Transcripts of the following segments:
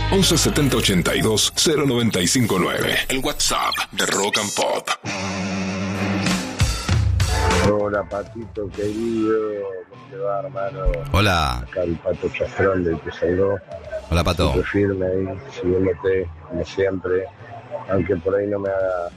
11 70 82 0959. El WhatsApp de Rock and Pop. Hola, Patito querido, ¿cómo te va, hermano? Hola. Acá el Pato Chastrón del que saludó. Hola, Pato. Siempre firme ahí, siguiéndote, como siempre. Aunque por ahí no me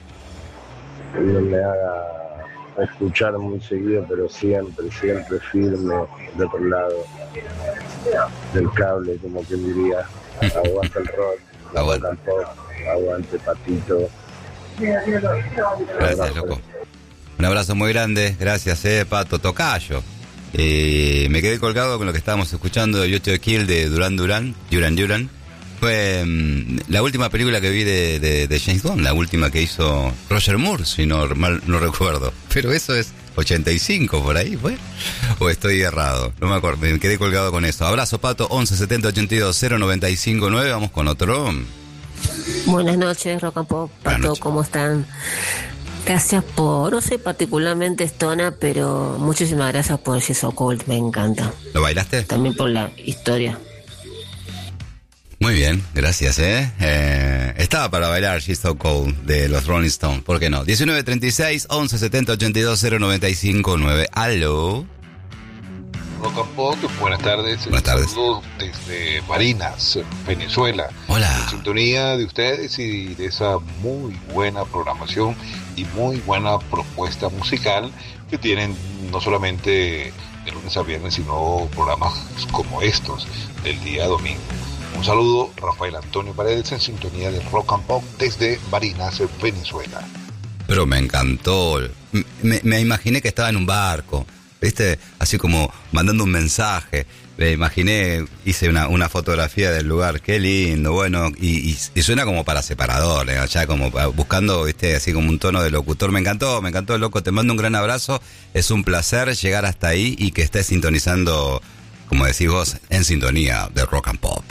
haga escuchar muy seguido, pero siempre firme de otro lado del cable, como quien diría. Aguante el rock, Aguante. Aguante, Patito. Gracias, loco. Un abrazo muy grande, gracias, Pato. Tocayo. Me quedé colgado con lo que estábamos escuchando de You to Kill de Duran Duran. Fue la última película que vi de James Bond, la última que hizo Roger Moore, si no mal no recuerdo. Pero eso es 85 por ahí, ¿fue? O estoy errado, no me acuerdo, me quedé colgado con eso. Abrazo, Pato, 11 70 82 0959, vamos con otro. Buenas noches, Rock and Pop. Pato, ¿cómo están? Gracias por, no sé particularmente Stona, pero muchísimas gracias por She's So Cold, me encanta. ¿Lo bailaste? También por la historia. Muy bien, gracias, estaba para bailar She's So Cold de los Rolling Stones, ¿por qué no? 1936 11 70 82 0959. ¿Aló? Rock and Pop, buenas tardes. Buenas tardes. Saludos desde Barinas, Venezuela. Hola. En sintonía de ustedes y de esa muy buena programación y muy buena propuesta musical que tienen no solamente de lunes a viernes, sino programas como estos del día domingo. Un saludo, Rafael Antonio Paredes, en sintonía de Rock and Pop desde Barinas, Venezuela. Pero me encantó. Me imaginé que estaba en un barco, ¿viste? Así como mandando un mensaje. Me imaginé, hice una fotografía del lugar. Qué lindo, bueno. Y suena como para separador, allá como buscando, ¿viste? Así como un tono de locutor. Me encantó, loco. Te mando un gran abrazo. Es un placer llegar hasta ahí y que estés sintonizando, como decís vos, en sintonía de Rock and Pop.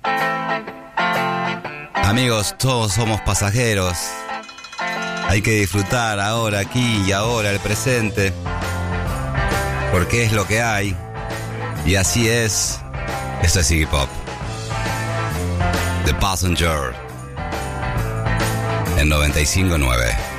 Amigos, todos somos pasajeros. Hay que disfrutar ahora, aquí y ahora, el presente. Porque es lo que hay. Y así es. Esto es Iggy Pop. The Passenger. En 95.9.